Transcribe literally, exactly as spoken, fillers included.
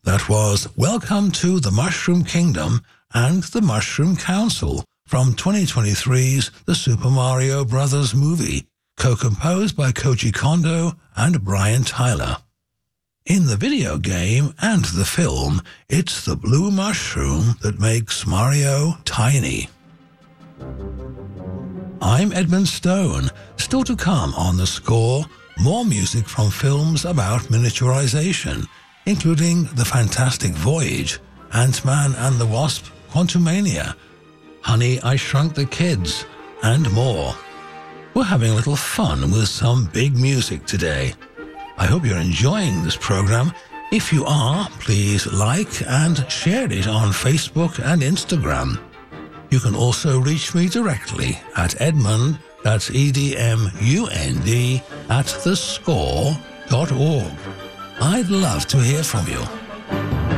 That was Welcome to the Mushroom Kingdom and the Mushroom Council from twenty twenty-three's The Super Mario Bros. Movie, co-composed by Koji Kondo and Brian Tyler. In the video game and the film, it's the blue mushroom that makes Mario tiny. I'm Edmund Stone. Still to come on The Score, more music from films about miniaturization, including The Fantastic Voyage, Ant-Man and the Wasp, Quantumania, Honey, I Shrunk the Kids, and more. We're having a little fun with some big music today. I hope you're enjoying this program. If you are, please like and share it on Facebook and Instagram. You can also reach me directly at Edmund, that's E D M U N D, at the score dot org. I'd love to hear from you.